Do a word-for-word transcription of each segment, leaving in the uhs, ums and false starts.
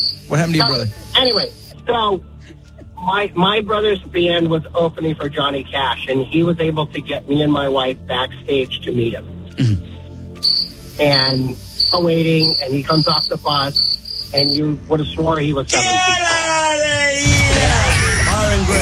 What happened to your brother? Anyway, so my my brother's band was opening for Johnny Cash, and he was able to get me and my wife backstage to meet him. Mm-hmm. And waiting, and he comes off the bus, and you would have swore he was seventeen. Get out of here! Bar and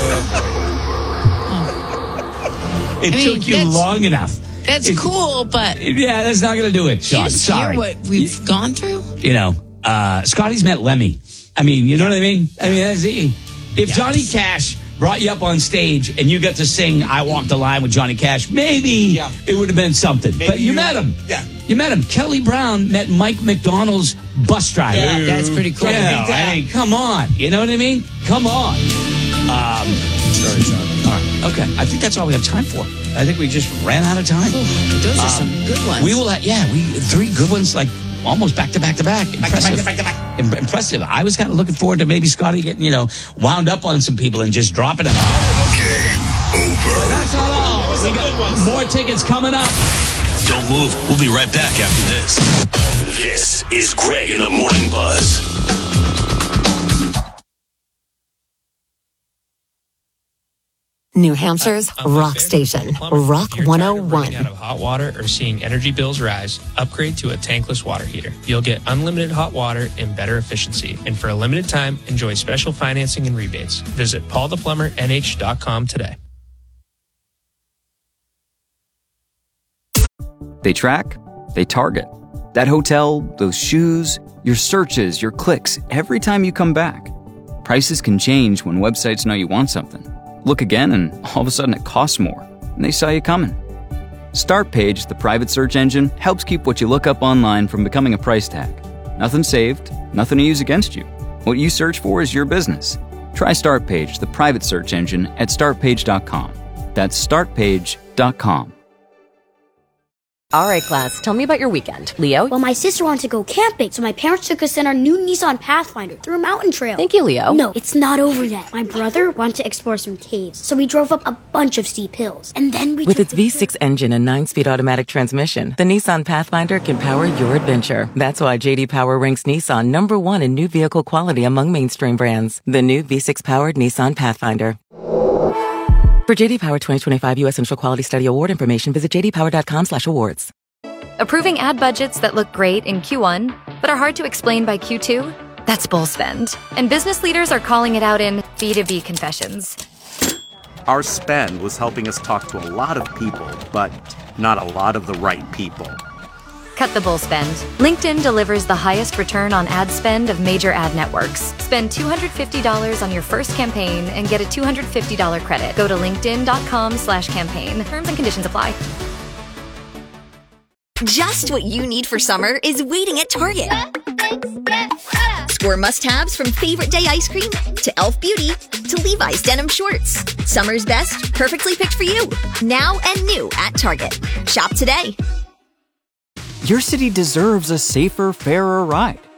grill. It I mean, took you long enough. That's it, cool, but... Yeah, that's not going to do it, Sean. You just Sorry. hear what we've you, gone through? You know, uh, Scotty's met Lemmy. I mean, you know what I mean? I mean, that's it. If yes. Johnny Cash brought you up on stage and you got to sing I Walk the Line with Johnny Cash, maybe yeah. it would have been something. Maybe but you, you met him. Yeah. You met him. Kelly Brown met Mike McDonald's bus driver. Yeah, that's pretty cool. Yeah, I mean, come on. You know what I mean? Come on. Um, Sorry, Sean. All right. Okay. I think that's all we have time for. I think we just ran out of time. Ooh, those um, are some good ones. We will, have, yeah, we three good ones, like almost back to back to back. Impressive. Back to back to back to back. Impressive. I was kind of looking forward to maybe Scotty getting, you know, wound up on some people and just dropping them. Game over. That's not all. We got more tickets coming up. Don't move. We'll be right back after this. This is Greg in the Morning Buzz. New Hampshire's rock station, Rock one oh one. Running out of hot water or seeing energy bills rise, upgrade to a tankless water heater. You'll get unlimited hot water and better efficiency. And for a limited time, enjoy special financing and rebates. Visit paul the plumber n h dot com today. They track, they target. That hotel, those shoes, your searches, your clicks, every time you come back. Prices can change when websites know you want something. Look again, and all of a sudden it costs more, and they saw you coming. Startpage, the private search engine, helps keep what you look up online from becoming a price tag. Nothing saved, nothing to use against you. What you search for is your business. Try Startpage, the private search engine, at start page dot com. That's start page dot com. All right, class, tell me about your weekend. Leo? Well, my sister wanted to go camping, so my parents took us in our new Nissan Pathfinder through a mountain trail. Thank you, Leo. No, it's not over yet. My brother wanted to explore some caves, so we drove up a bunch of steep hills. And then we With its the V six engine and nine-speed automatic transmission, the Nissan Pathfinder can power your adventure. That's why J D Power ranks Nissan number one in new vehicle quality among mainstream brands. The new V six-powered Nissan Pathfinder. For J D Power twenty twenty-five U S Central Quality Study Award information, visit j d power dot com slash awards. Approving ad budgets that look great in Q one, but are hard to explain by Q two? That's bull spend. And business leaders are calling it out in B two B confessions. Our spend was helping us talk to a lot of people, but not a lot of the right people. Cut the bull spend. LinkedIn delivers the highest return on ad spend of major ad networks. Spend two hundred fifty dollars on your first campaign and get a two hundred fifty dollars credit. Go to linkedin dot com slash campaign. Terms and conditions apply. Just what you need for summer is waiting at Target. Score must-haves from Favorite Day ice cream to e l f Beauty to Levi's denim shorts. Summer's best, perfectly picked for you. Now and new at Target. Shop today. Your city deserves a safer, fairer ride.